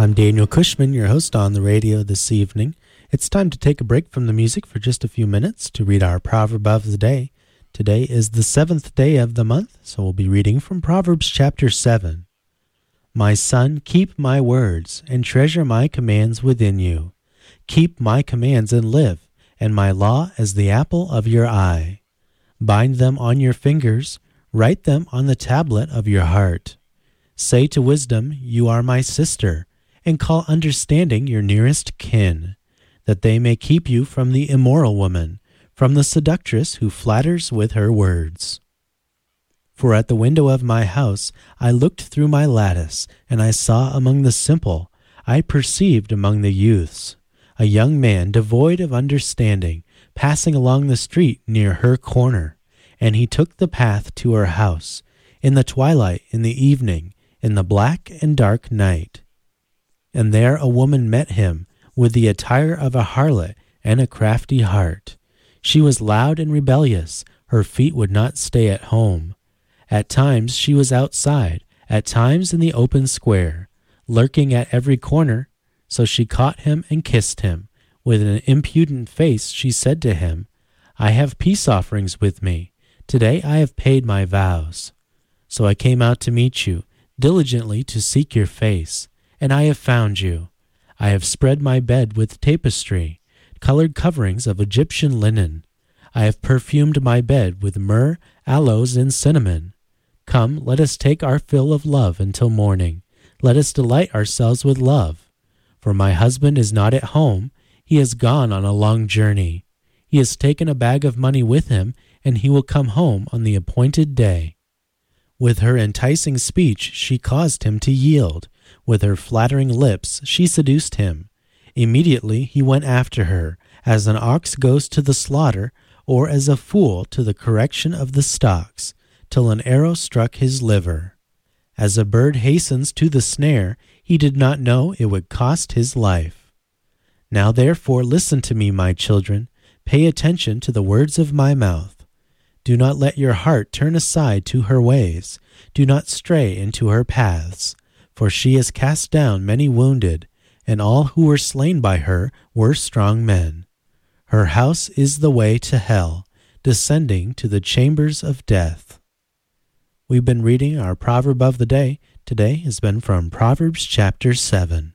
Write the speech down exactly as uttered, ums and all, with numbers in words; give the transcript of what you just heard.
I'm Daniel Cushman, your host on the radio this evening. It's time to take a break from the music for just a few minutes to read our proverb of the day. Today is the seventh day of the month, so we'll be reading from Proverbs chapter seven. My son, keep my words and treasure my commands within you. Keep my commands and live, and my law as the apple of your eye. Bind them on your fingers, write them on the tablet of your heart. Say to wisdom, you are my sister, and call understanding your nearest kin, that they may keep you from the immoral woman, from the seductress who flatters with her words. For at the window of my house I looked through my lattice, and I saw among the simple, I perceived among the youths, a young man devoid of understanding, passing along the street near her corner. And he took the path to her house, in the twilight, in the evening, in the black and dark night. And there a woman met him, with the attire of a harlot and a crafty heart. She was loud and rebellious, her feet would not stay at home. At times she was outside, at times in the open square, lurking at every corner. So she caught him and kissed him. With an impudent face she said to him, I have peace offerings with me. Today I have paid my vows. So I came out to meet you, diligently to seek your face. And I have found you. I have spread my bed with tapestry, colored coverings of Egyptian linen. I have perfumed my bed with myrrh, aloes, and cinnamon. Come, let us take our fill of love until morning. Let us delight ourselves with love. For my husband is not at home. He has gone on a long journey. He has taken a bag of money with him, and he will come home on the appointed day. With her enticing speech she caused him to yield. With her flattering lips she seduced him. Immediately he went after her, as an ox goes to the slaughter, or as a fool to the correction of the stocks, till an arrow struck his liver. As a bird hastens to the snare, he did not know it would cost his life. Now therefore listen to me, my children. Pay attention to the words of my mouth. Do not let your heart turn aside to her ways. Do not stray into her paths. For she has cast down many wounded, and all who were slain by her were strong men. Her house is the way to hell, descending to the chambers of death. We've been reading our proverb of the day. Today has been from Proverbs chapter seven.